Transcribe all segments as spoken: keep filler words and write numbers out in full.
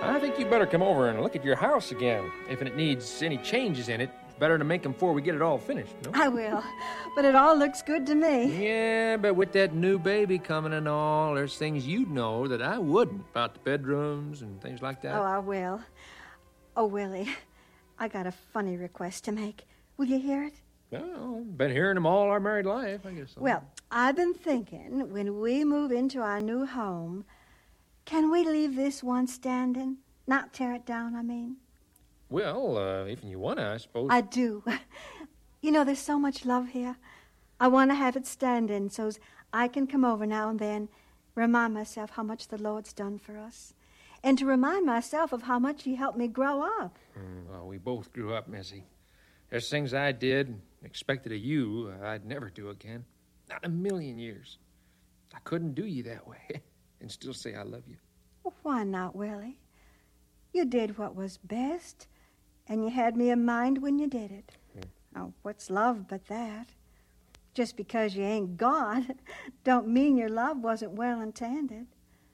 I think you better come over and look at your house again. If it needs any changes in it, it's better to make them before we get it all finished, no? I will, but it all looks good to me. Yeah, but with that new baby coming and all, there's things you'd know that I wouldn't about the bedrooms and things like that. Oh, I will. Oh, Willie, I got a funny request to make. Will you hear it? Well, been hearing them all our married life, I guess. So. Well, I've been thinking, when we move into our new home, can we leave this one standing? Not tear it down, I mean. Well, uh, if you want to, I suppose. I do. You know, there's so much love here. I want to have it standing so I can come over now and then, remind myself how much the Lord's done for us, and to remind myself of how much he helped me grow up. Mm, well, we both grew up, Missy. There's things I did and expected of you I'd never do again. Not in a million years. I couldn't do you that way and still say I love you. Well, why not, Willie? You did what was best, and you had me in mind when you did it. Mm. Now, what's love but that? Just because you ain't God don't mean your love wasn't well intended.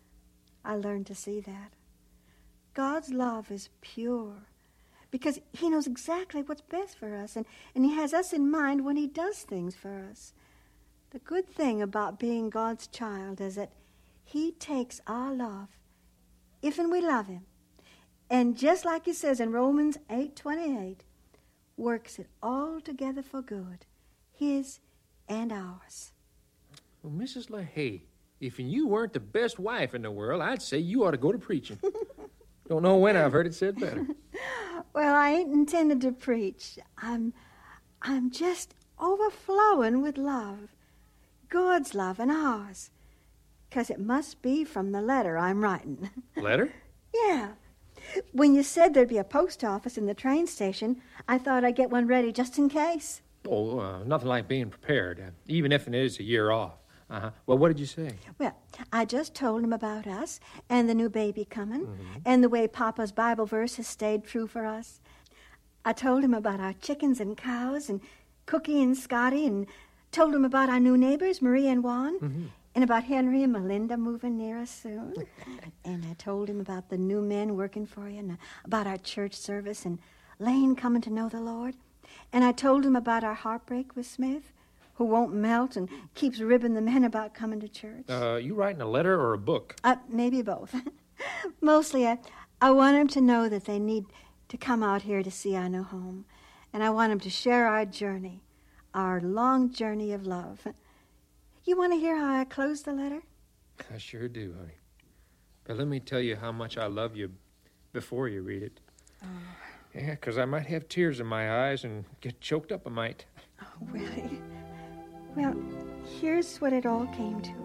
I learned to see that. God's love is pure because he knows exactly what's best for us, and, and he has us in mind when he does things for us. The good thing about being God's child is that he takes our love, if and we love him, and just like he says in Romans eight twenty-eight, works it all together for good, his and ours. Well, Missus LaHaye, if you weren't the best wife in the world, I'd say you ought to go to preaching. Don't know when I've heard it said better. Well, I ain't intended to preach. I'm, I'm just overflowing with love. God's love and ours. 'Cause it must be from the letter I'm writing. Letter? Yeah. When you said there'd be a post office in the train station, I thought I'd get one ready just in case. Oh, uh, nothing like being prepared, uh, even if it is a year off. Uh-huh. Well, what did you say? Well, I just told him about us and the new baby coming Mm-hmm. and the way Papa's Bible verse has stayed true for us. I told him about our chickens and cows and Cookie and Scotty, and told him about our new neighbors, Maria and Juan, Mm-hmm. and about Henry and Melinda moving near us soon. And I told him about the new men working for you, and about our church service, and Lane coming to know the Lord. And I told him about our heartbreak with Smith, who won't melt and keeps ribbing the men about coming to church. Uh, you writing a letter or a book? Uh, maybe both. Mostly, I, I want him to know that they need to come out here to see our new home. And I want him to share our journey, our long journey of love. You want to hear how I close the letter? I sure do, honey. But let me tell you how much I love you before you read it. Oh. Yeah, because I might have tears in my eyes and get choked up a mite. Oh, Willie. Well, here's what it all came to.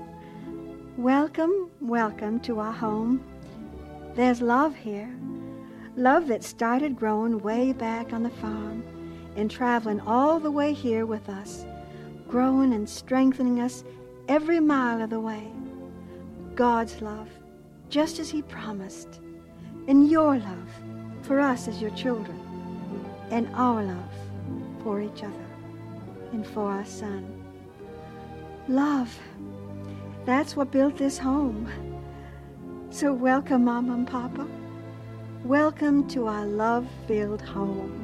Welcome, welcome to our home. There's love here. Love that started growing way back on the farm and traveling all the way here with us, growing and strengthening us every mile of the way. God's love, just as he promised, and your love for us as your children, and our love for each other and for our son. Love, that's what built this home. So welcome, Mama and Papa. Welcome to our love-filled home.